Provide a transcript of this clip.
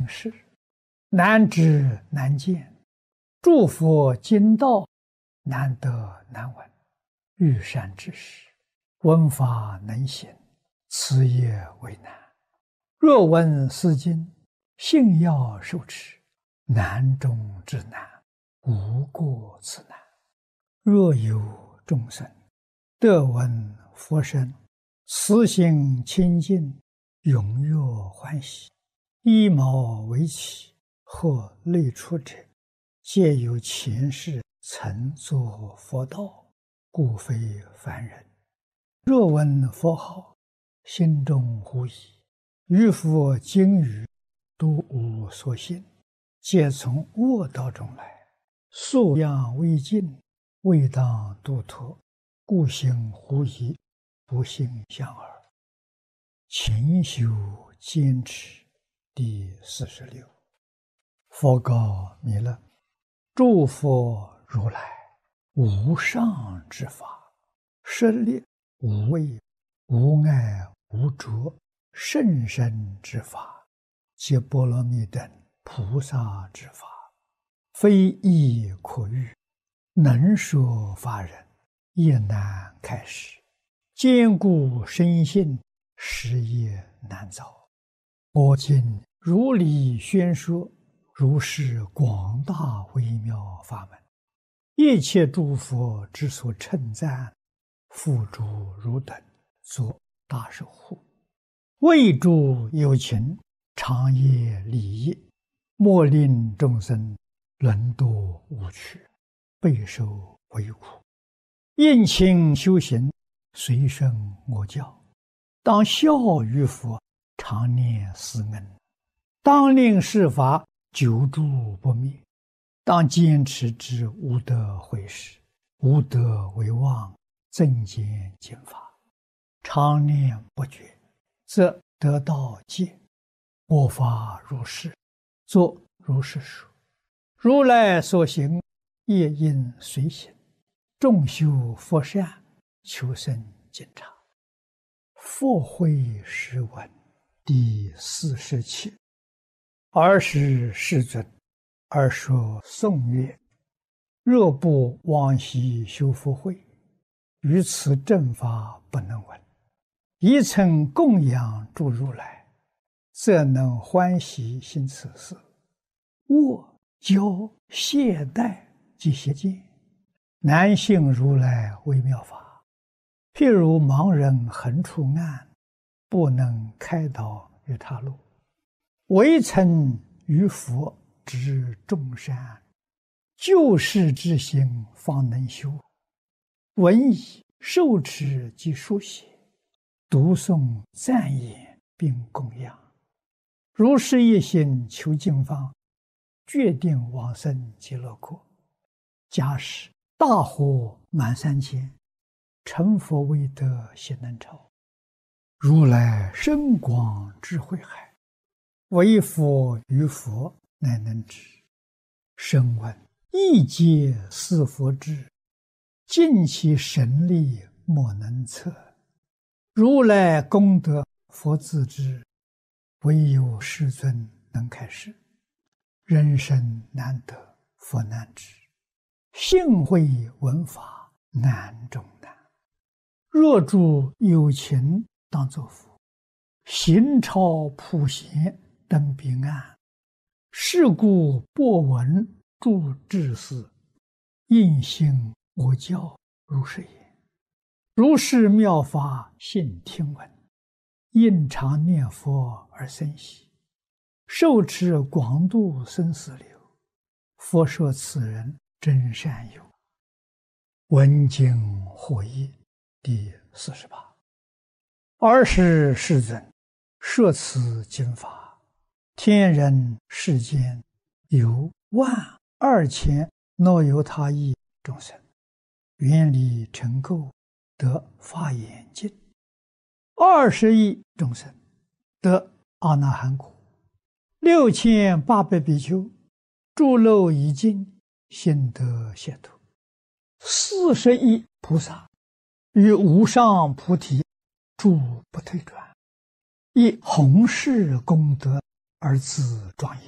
事，难知难见，诸佛经道难得难闻。遇善之事，闻法能行，此也为难。若闻斯经，信要受持，难中之难，无过此难。若有众生得闻佛声，慈心清净，踊跃欢喜，衣毛为起，或类出者，皆有前世曾作佛道，故非凡人。若闻佛号，心中狐疑，于佛经语都无所信，皆从恶道中来，素养未尽，未当度脱，故行狐疑，不信相耳。勤修坚持。第46。佛告弥勒：诸佛如来无上之法，舍利无畏无碍无着甚深之法，皆波罗蜜等菩萨之法，非易可喻，能说法人也难开示，坚固深信，实业难遭。我今如理宣说，如是广大微妙法门，一切诸佛之所称赞，付诸汝等作大守护，为诸有情，长夜利益，莫令众生沦堕无趣，备受为苦。应勤修行，随顺我教，当效于佛，常念思恩，当令世法久住不灭，当坚持之无得毁失，无得为妄，增减经法，常念不绝，则得道戒。我法如是，作如是说。如来所行，业应随行，众修佛善，求生净察。佛会释文第47。尔时世尊，而说颂曰：若不往昔修福慧，于此正法不能闻。一曾供养诸如来，则能欢喜行此事。我教懈怠及邪见，难信如来微妙法。譬如盲人横出暗，不能开导于他路，唯曾于佛知众善，救世之心方能修。闻已受持及书写，读诵赞言并供养，如是一心求经方，决定往生极乐国。假使大火满3000，成佛未得悉能超。如来深广智慧海，唯佛于佛乃能知。声闻亦皆似佛智，尽其神力莫能测。如来功德佛自知，唯有世尊能开示。人生难得佛难知，信会闻法难中难。若诸有情当作佛，行超普贤登彼岸。是故播闻诸智士，应信我教如是言。如是妙法信听闻，应常念佛而生喜，受持广度生死流。佛说此人真善友。闻经获益第48。尔时世尊，摄此经法，天人世间有12000若由他亿众生，愿力成垢，得法眼净；20亿众生得阿那含果；6800比丘诸漏已尽，心得解脱；40亿菩萨于无上菩提诸不退转，以弘誓功德而自庄严。